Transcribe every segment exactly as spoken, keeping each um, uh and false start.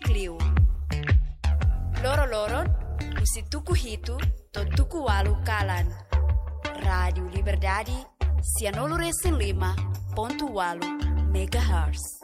Clio. Loro-loro, usi tuku hitu, to tuku walu kalan. Rádio Liberdade, cianolo recém lima, ponto walu, megahertz.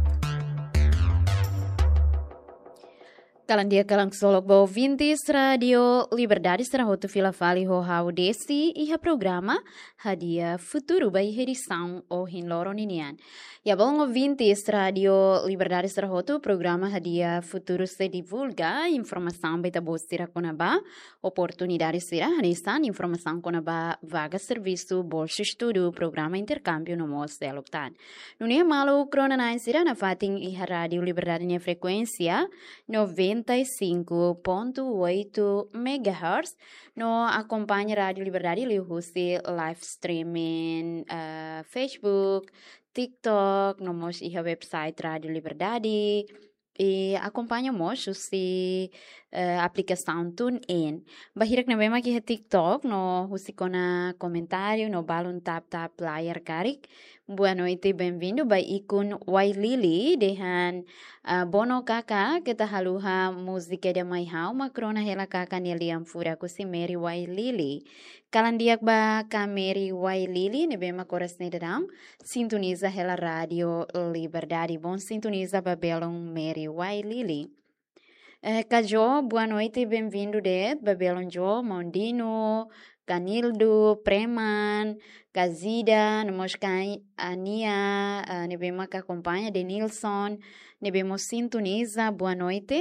Kalan dia kalang solok bau vintis Radio Liberdade será roto fila fali ho hau desi iha programa Hadiah Futuro by edição o hinloro ninian. Ya bom vintis Radio Liberdade será roto programa Hadiah Futuro se divulga informação beta bostira konaba oportunidade será hanisan informação konaba vaga serviço bolsa estudo programa intercâmbio no mos deloktan. Nunia malu krona nain será na fating iha Radio Liberdade nia frequência noventa e cinco ponto oito megahertz. No acompanha Rádio Liberdade ali hoste live streaming uh, Facebook, TikTok, no mos iha website Rádio Liberdade e acompanhamos si uh, aplicação TuneIn. Bahirak na bema ki TikTok no husi kona comentário no balon tap tap player karik. Boa noite, bem-vindo by ikun Wailili dehan uh, bono kaka kita haluha musika de mai hau makrona hela kaka neliam fura ku si Mary Wailili. Kalandiak ba ka Mary Wailili ne bema koras ne dedam sintoniza hela Radio Liberdade. Bom sintoniza babelon Mary Wailili. Uh, Kajo, boa noite, bem-vindo de babelon Jo Mondino Canildo, Preman, Kazida, Nomoskai, Ania, uh, nebema que acompanha, de Nilson, nebemos sintoniza, boa noite,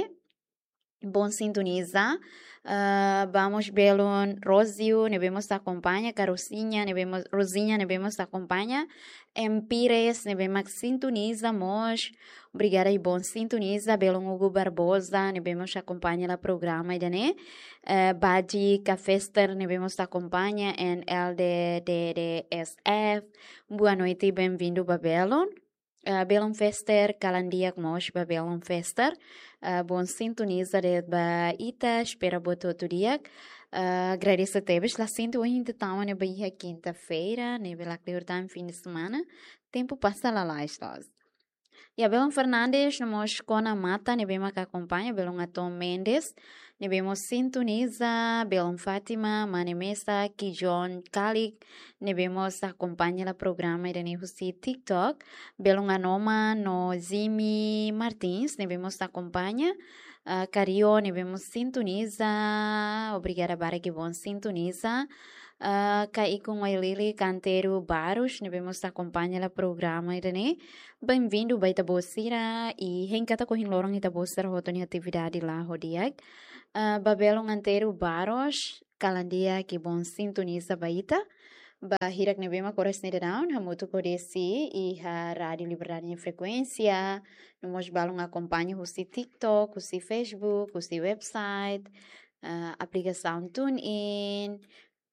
bom sintoniza, uh, vamos belon, Rosio, nebemos acompanha, Carocinha, nebemos, Rosinha, nebemos acompanha, Empires, nebemos sintoniza, mos, obrigada e bom sintoniza, belon Hugo Barbosa, nebemos acompanha o programa, e né? Uh, Badi Cafester, nebemos acompanha em L D D D S F. Boa noite e bem-vindo a Babelon. Uh, Belon Fester, Calandia Mos, Babelon Fester. Uh, bom sintoniza de Baita, espera boa todo dia. Uh, agradeço a teves, lá sinto hoje ainda estamos na Bahia quinta-feira, né? Bela que time fim de semana. Tempo passa lá lá, estás. E a Belon Fernandes, nós com a mata, ne bema que acompanha, Belon Atom Mendes, ne bemos sintoniza, Belon Fátima, Mane Mesa, Kijon Kalik, ne bemos acompanha o programa e ne TikTok, Belon Anoma, no Zimi Martins, ne bemos acompanha, uh, Cario, ne bemos sintoniza, obrigada para que bom sintoniza. Uh, kai com a Lili Canteiro Baros, ne vemos acompanha o programa irene. Bem-vindo baita bocira e rencata com lorong ita bocira rotoni atividade lá rodiak. Uh, Babelon Canteiro Baros, calandia que bom sintoniza baita. Bahirak ne vema kores ne down, hamuto kodesi e a Rádio Liberdade em frequência. Nomos balong acompanha o si TikTok, o si Facebook, o si website, uh, aplicação TuneIn.